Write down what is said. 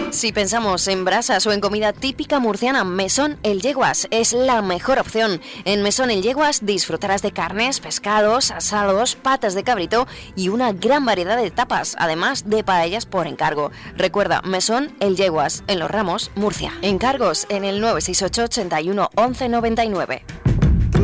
Si pensamos en brasas o en comida típica murciana, Mesón El Yeguas es la mejor opción. En Mesón El Yeguas disfrutarás de carnes, pescados, asados, patas de cabrito y una gran variedad de tapas, además de paellas por encargo. Recuerda, Mesón El Yeguas, en Los Ramos, Murcia. Encargos en el 968 81 11 99.